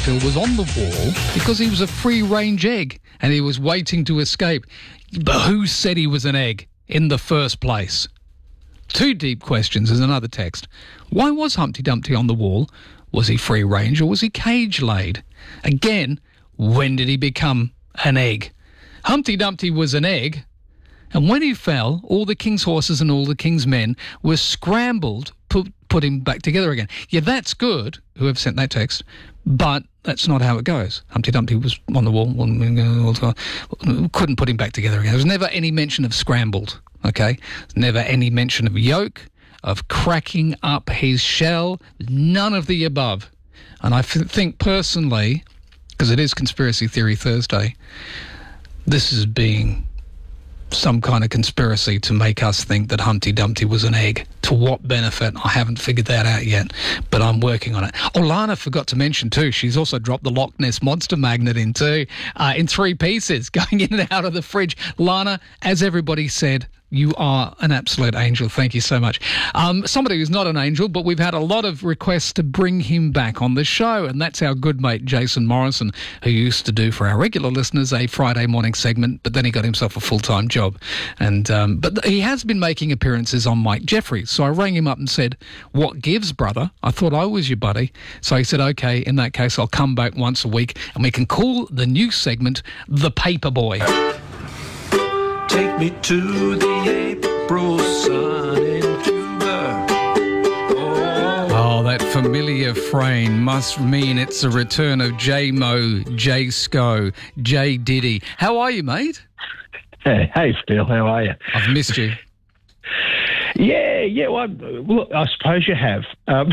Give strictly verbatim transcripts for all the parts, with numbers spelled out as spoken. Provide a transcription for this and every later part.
Phil, was on the wall because he was a free-range egg and he was waiting to escape. But who said he was an egg in the first place? Two deep questions is another text. Why was Humpty Dumpty on the wall? Was he free-range or was he cage-laid? Again, when did he become an egg? Humpty Dumpty was an egg, and when he fell, all the king's horses and all the king's men were scrambled, put, put him back together again. Yeah, that's good, whoever sent that text, but that's not how it goes. Humpty Dumpty was on the wall, couldn't put him back together again. There was never any mention of scrambled, okay? Never any mention of yolk, of cracking up his shell, none of the above. And I f- think personally, because it is Conspiracy Theory Thursday, this is being some kind of conspiracy to make us think that Humpty Dumpty was an egg. To what benefit? I haven't figured that out yet, but I'm working on it. Oh, Lana forgot to mention too, she's also dropped the Loch Ness Monster magnet in too, uh, in three pieces, going in and out of the fridge. Lana, as everybody said, you are an absolute angel. Thank you so much. Um, somebody who's not an angel, but we've had a lot of requests to bring him back on the show, and that's our good mate Jason Morrison, who used to do for our regular listeners a Friday morning segment, but then he got himself a full-time job. And um, but he has been making appearances on Mike Jeffries, so I rang him up and said, "What gives, brother? I thought I was your buddy." So he said, "Okay, in that case, I'll come back once a week, and we can call the new segment The Paperboy." Take me to the April sun in Cuba. Oh. oh, that familiar frame must mean it's a return of J-Mo, J-Sco, J Diddy. How are you, mate? Hey, hey, Phil, how are you? I've missed you. Yeah, yeah, well, look, I suppose you have. Um,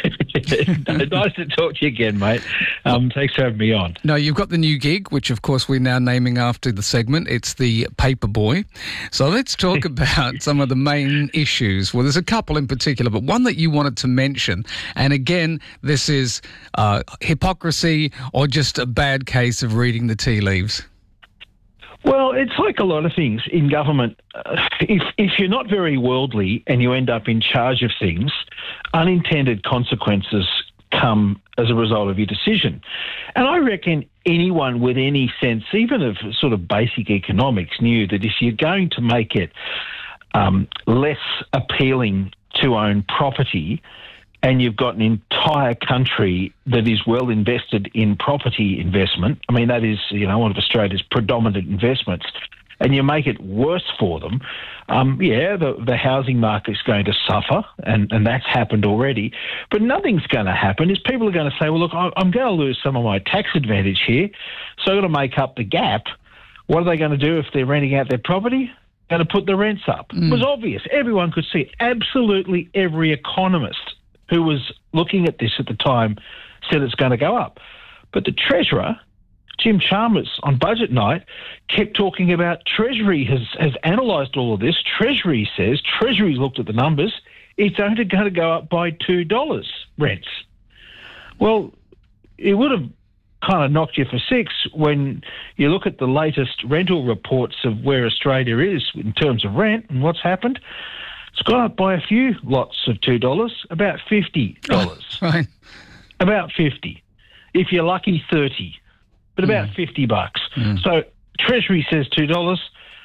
nice to talk to you again, mate. Um, thanks for having me on. No, you've got the new gig, which, of course, we're now naming after the segment. It's the Paperboy. So let's talk about some of the main issues. Well, there's a couple in particular, but one that you wanted to mention, and again, this is uh, hypocrisy or just a bad case of reading the tea leaves. Well, it's like a lot of things in government. Uh, if if you're not very worldly and you end up in charge of things, unintended consequences come as a result of your decision. And I reckon anyone with any sense, even of sort of basic economics, knew that if you're going to make it um, less appealing to own property, and you've got an entire country that is well invested in property investment, I mean, that is, you know, one of Australia's predominant investments, and you make it worse for them, um, yeah, the, the housing market's going to suffer, and, and that's happened already. But nothing's going to happen is people are going to say, well, look, I'm going to lose some of my tax advantage here, so I've got to make up the gap. What are they going to do if they're renting out their property? Going to put the rents up. Mm. It was obvious. Everyone could see it. Absolutely every economist who was looking at this at the time said it's going to go up. But the Treasurer, Jim Chalmers, on budget night, kept talking about Treasury has, has analysed all of this. Treasury says, Treasury's looked at the numbers, it's only going to go up by two dollars rents. Well, it would have kind of knocked you for six when you look at the latest rental reports of where Australia is in terms of rent and what's happened. It's gone up by a few lots of two dollars, about fifty dollars. Oh, right. About fifty. If you're lucky, thirty. But about mm. fifty bucks. Mm. So Treasury says two dollars,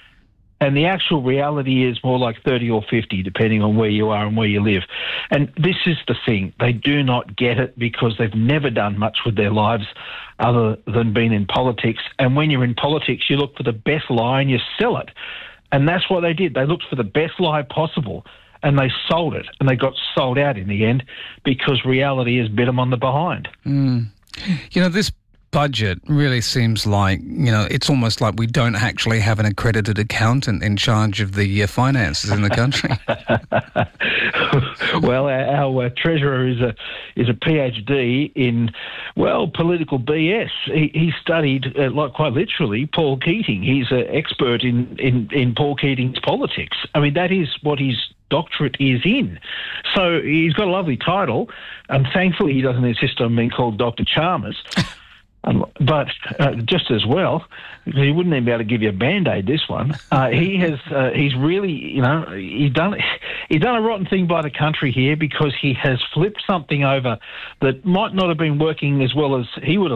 and the actual reality is more like thirty or fifty, depending on where you are and where you live. And this is the thing. They do not get it because they've never done much with their lives other than being in politics. And when you're in politics, you look for the best lie and you sell it. And that's what they did. They looked for the best lie possible, and they sold it, and they got sold out in the end because reality has bit them on the behind. Mm. You know, this budget really seems like, you know, it's almost like we don't actually have an accredited accountant in charge of the uh, finances in the country. Well, our, our uh, treasurer is a is a PhD in, well, political B S. He, he studied, uh, like quite literally, Paul Keating. He's an expert in, in, in Paul Keating's politics. I mean, that is what his doctorate is in. So he's got a lovely title, and thankfully he doesn't insist on being called Doctor Chalmers. Um, but uh, just as well, because he wouldn't even be able to give you a Band-Aid, this one, uh, he has, uh, he's really, you know, he's done, he's done a rotten thing by the country here because he has flipped something over that might not have been working as well as he would have